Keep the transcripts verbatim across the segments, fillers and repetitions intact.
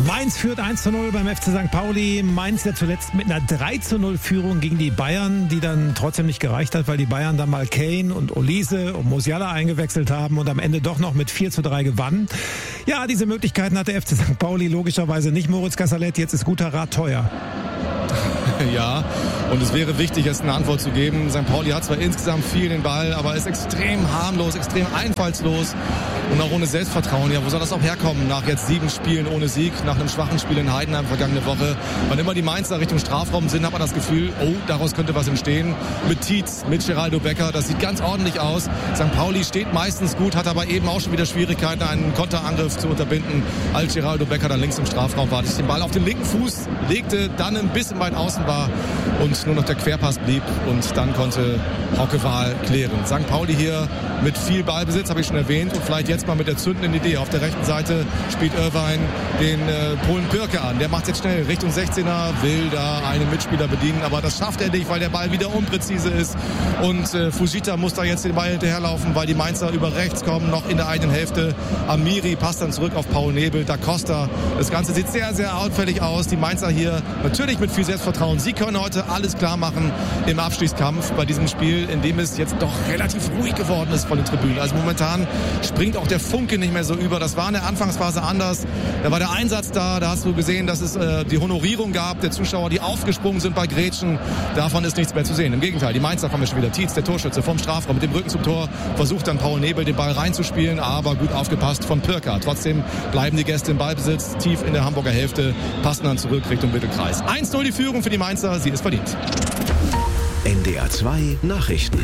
Mainz führt eins zu null beim F C Sankt Pauli. Mainz ja zuletzt mit einer drei zu null Führung gegen die Bayern, die dann trotzdem nicht gereicht hat, weil die Bayern dann mal Kane und Olise und Musiala eingewechselt haben und am Ende doch noch mit vier zu drei gewannen. Ja, diese Möglichkeiten hat der F C Sankt Pauli logischerweise nicht. Moritz Casalet, jetzt ist guter Rat teuer. Ja, und es wäre wichtig, jetzt eine Antwort zu geben. Sankt Pauli hat zwar insgesamt viel den Ball, aber ist extrem harmlos, extrem einfallslos und auch ohne Selbstvertrauen. Ja, wo soll das auch herkommen nach jetzt sieben Spielen ohne Sieg, nach einem schwachen Spiel in Heidenheim vergangene Woche? Wann immer die Mainzer Richtung Strafraum sind, hat man das Gefühl, oh, daraus könnte was entstehen. Mit Tietz, mit Geraldo Becker, das sieht ganz ordentlich aus. Sankt Pauli steht meistens gut, hat aber eben auch schon wieder Schwierigkeiten, einen Konterangriff zu unterbinden, als Geraldo Becker dann links im Strafraum war. Den Ball auf den linken Fuß legte, dann ein bisschen weit außen war und nur noch der Querpass blieb und dann konnte Hauke Wahl klären. Sankt Pauli hier mit viel Ballbesitz, habe ich schon erwähnt, und vielleicht jetzt mal mit der zündenden Idee. Auf der rechten Seite spielt Irvine den äh, Polen Pürke an. Der macht jetzt schnell Richtung sechzehner, will da einen Mitspieler bedienen, aber das schafft er nicht, weil der Ball wieder unpräzise ist und äh, Fujita muss da jetzt den Ball hinterherlaufen, weil die Mainzer über rechts kommen, noch in der eigenen Hälfte. Amiri passt dann zurück auf Paul Nebel, Da Costa. Das Ganze sieht sehr, sehr auffällig aus. Die Mainzer hier natürlich mit viel Selbstvertrauen. Sie können heute alles klar machen im Abstiegskampf bei diesem Spiel, in dem es jetzt doch relativ ruhig geworden ist von den Tribünen. Also momentan springt auch der Funke nicht mehr so über. Das war in der Anfangsphase anders. Da war der Einsatz da, da hast du gesehen, dass es äh, die Honorierung gab der Zuschauer, die aufgesprungen sind bei Grätschen. Davon ist nichts mehr zu sehen. Im Gegenteil, die Mainzer kommen schon wieder. Tietz, der Torschütze vom Strafraum mit dem Rücken zum Tor, versucht dann Paul Nebel den Ball reinzuspielen, aber gut aufgepasst von Pürker. Trotzdem bleiben die Gäste im Ballbesitz, tief in der Hamburger Hälfte, passen dann zurück Richtung Mittelkreis. eins zu null die Führung für die Mainzer, sie ist verdient. N D R zwei Nachrichten.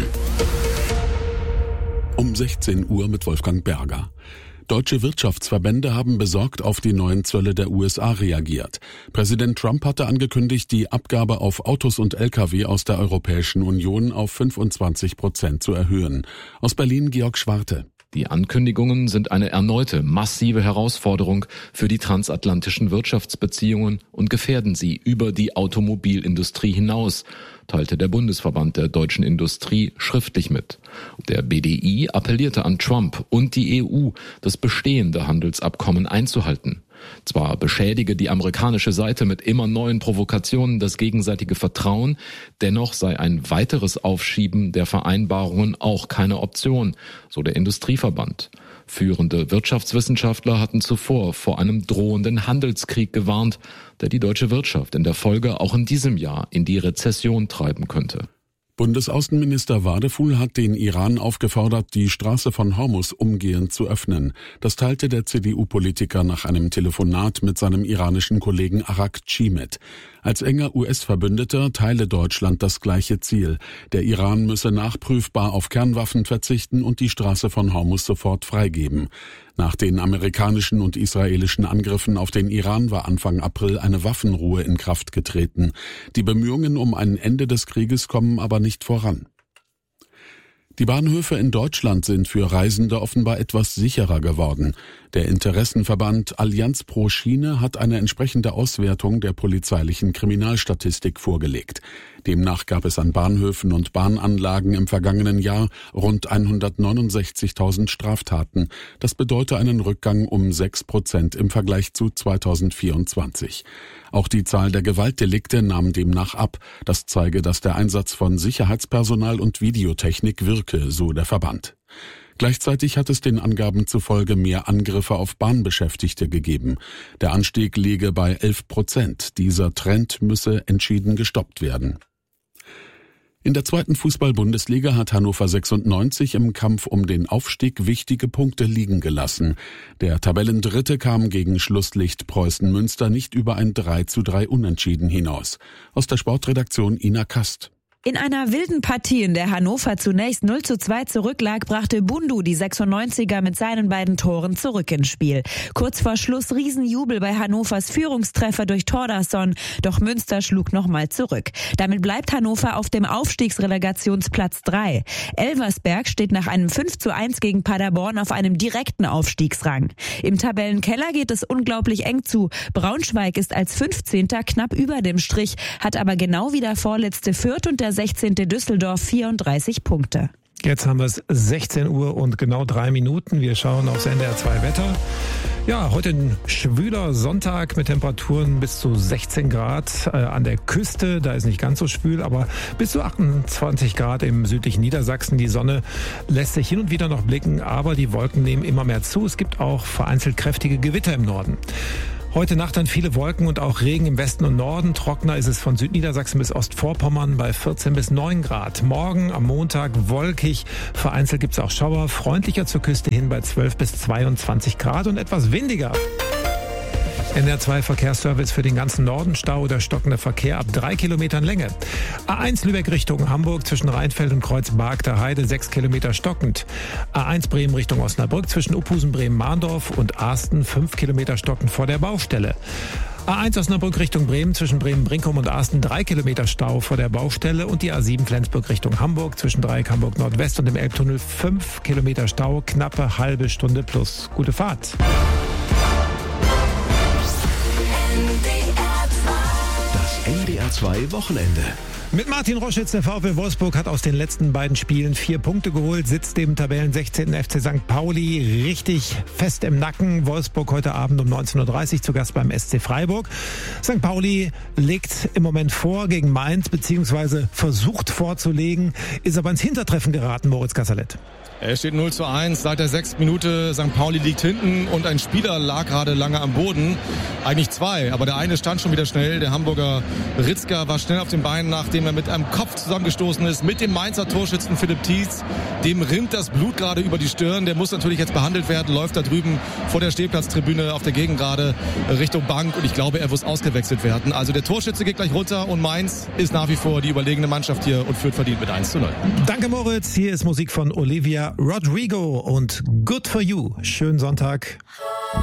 Um sechzehn Uhr mit Wolfgang Berger. Deutsche Wirtschaftsverbände haben besorgt auf die neuen Zölle der U S A reagiert. Präsident Trump hatte angekündigt, die Abgabe auf Autos und L K W aus der Europäischen Union auf fünfundzwanzig Prozent zu erhöhen. Aus Berlin Georg Schwarte. Die Ankündigungen sind eine erneute massive Herausforderung für die transatlantischen Wirtschaftsbeziehungen und gefährden sie über die Automobilindustrie hinaus, teilte der Bundesverband der deutschen Industrie schriftlich mit. Der B D I appellierte an Trump und die E U, das bestehende Handelsabkommen einzuhalten. Zwar beschädige die amerikanische Seite mit immer neuen Provokationen das gegenseitige Vertrauen, dennoch sei ein weiteres Aufschieben der Vereinbarungen auch keine Option, so der Industrieverband. Führende Wirtschaftswissenschaftler hatten zuvor vor einem drohenden Handelskrieg gewarnt, der die deutsche Wirtschaft in der Folge auch in diesem Jahr in die Rezession treiben könnte. Bundesaußenminister Wadefuhl hat den Iran aufgefordert, die Straße von Hormuz umgehend zu öffnen. Das teilte der C D U-Politiker nach einem Telefonat mit seinem iranischen Kollegen Arakchi mit. Als enger U S-Verbündeter teile Deutschland das gleiche Ziel. Der Iran müsse nachprüfbar auf Kernwaffen verzichten und die Straße von Hormuz sofort freigeben. Nach den amerikanischen und israelischen Angriffen auf den Iran war Anfang April eine Waffenruhe in Kraft getreten. Die Bemühungen um ein Ende des Krieges kommen aber nicht voran. Die Bahnhöfe in Deutschland sind für Reisende offenbar etwas sicherer geworden. Der Interessenverband Allianz pro Schiene hat eine entsprechende Auswertung der polizeilichen Kriminalstatistik vorgelegt. Demnach gab es an Bahnhöfen und Bahnanlagen im vergangenen Jahr rund hundertneunundsechzigtausend Straftaten. Das bedeutet einen Rückgang um sechs Prozent im Vergleich zu zweitausendvierundzwanzig. Auch die Zahl der Gewaltdelikte nahm demnach ab. Das zeige, dass der Einsatz von Sicherheitspersonal und Videotechnik wirke, so der Verband. Gleichzeitig hat es den Angaben zufolge mehr Angriffe auf Bahnbeschäftigte gegeben. Der Anstieg liege bei elf Prozent. Dieser Trend müsse entschieden gestoppt werden. In der zweiten Fußball-Bundesliga hat Hannover sechsundneunzig im Kampf um den Aufstieg wichtige Punkte liegen gelassen. Der Tabellendritte kam gegen Schlusslicht Preußen Münster nicht über ein drei zu drei Unentschieden hinaus. Aus der Sportredaktion Ina Kast. In einer wilden Partie, in der Hannover zunächst null zu zwei zurücklag, brachte Bundu die sechsundneunziger mit seinen beiden Toren zurück ins Spiel. Kurz vor Schluss Riesenjubel bei Hannovers Führungstreffer durch Thordarson, doch Münster schlug nochmal zurück. Damit bleibt Hannover auf dem Aufstiegsrelegationsplatz drei. Elversberg steht nach einem fünf zu eins gegen Paderborn auf einem direkten Aufstiegsrang. Im Tabellenkeller geht es unglaublich eng zu. Braunschweig ist als fünfzehnter knapp über dem Strich, hat aber genau wie der vorletzte Fürth und der sechzehnte Düsseldorf vierunddreißig Punkte. Jetzt haben wir es sechzehn Uhr und genau drei Minuten. Wir schauen aufs N D R zwei Wetter. Ja, heute ein schwüler Sonntag mit Temperaturen bis zu sechzehn Grad äh, an der Küste. Da ist nicht ganz so schwül, aber bis zu achtundzwanzig Grad im südlichen Niedersachsen. Die Sonne lässt sich hin und wieder noch blicken, aber die Wolken nehmen immer mehr zu. Es gibt auch vereinzelt kräftige Gewitter im Norden. Heute Nacht dann viele Wolken und auch Regen im Westen und Norden. Trockener ist es von Südniedersachsen bis Ostvorpommern bei vierzehn bis neun Grad. Morgen am Montag wolkig. Vereinzelt gibt es auch Schauer. Freundlicher zur Küste hin bei zwölf bis zweiundzwanzig Grad und etwas windiger. N D R zwei Verkehrsservice für den ganzen Norden. Stau oder stockender Verkehr ab drei Kilometern Länge. A eins Lübeck Richtung Hamburg zwischen Rheinfeld und Kreuzberg Heide sechs Kilometer stockend. A eins Bremen Richtung Osnabrück zwischen Uphusen, Bremen, Mahndorf und Arsten fünf Kilometer stockend vor der Baustelle. A eins Osnabrück Richtung Bremen zwischen Bremen-Brinkum und Arsten drei Kilometer Stau vor der Baustelle und die A sieben Flensburg Richtung Hamburg zwischen Dreieck Hamburg Nordwest und dem Elbtunnel fünf Kilometer Stau, knappe halbe Stunde plus. Gute Fahrt. N D R zwei Wochenende. Mit Martin Roschitz, der VfL Wolfsburg hat aus den letzten beiden Spielen vier Punkte geholt, sitzt dem Tabellen sechzehnten F C Sankt Pauli richtig fest im Nacken. Wolfsburg heute Abend um neunzehn Uhr dreißig zu Gast beim S C Freiburg. Sankt Pauli legt im Moment vor gegen Mainz, beziehungsweise versucht vorzulegen, ist aber ins Hintertreffen geraten, Moritz Kasserlet. Es steht null zu eins, seit der sechsten Minute, Sankt Pauli liegt hinten und ein Spieler lag gerade lange am Boden. Eigentlich zwei, aber der eine stand schon wieder schnell. Der Hamburger Ritzka war schnell auf den Beinen, nachdem er mit einem Kopf zusammengestoßen ist mit dem Mainzer Torschützen Philipp Tietz. Dem rinnt das Blut gerade über die Stirn. Der muss natürlich jetzt behandelt werden, läuft da drüben vor der Stehplatztribüne auf der Gegengrade Richtung Bank und ich glaube, er muss ausgewechselt werden. Also der Torschütze geht gleich runter und Mainz ist nach wie vor die überlegene Mannschaft hier und führt verdient mit eins zu null. Danke Moritz, hier ist Musik von Olivia Rodrigo und Good for You. Schönen Sonntag.